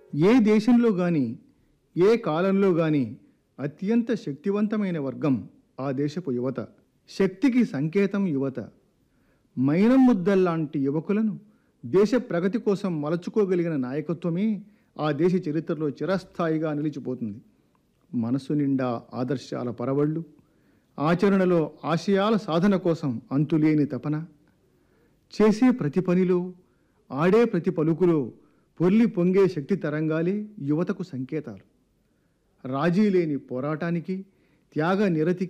ఏ దేశంలో గాని ఏ కాలంలో గాని అత్యంత శక్తివంతమైన వర్గం ఆ దేశపు యువత. శక్తికి సంకేతం యువత. మైనం ముద్దల్లాంటి యువకులను దేశ ప్రగతి కోసం మలచుకోగలిగిన నాయకత్వమే ఆ దేశ చరిత్రలో చిరస్థాయిగా నిలిచిపోతుంది. మనసు నిండా ఆదర్శాల పరవళ్ళు, ఆచరణలో ఆశయాల సాధన కోసం అంతులేని తపన, చేసే ప్రతి పనిలో, ఆడే ప్రతి పలుకులో పొర్లి పొంగే శక్తి తరంగాలే యువతకు సంకేతాలు. రాజీ లేని పోరాటానికి, త్యాగ నిరతికి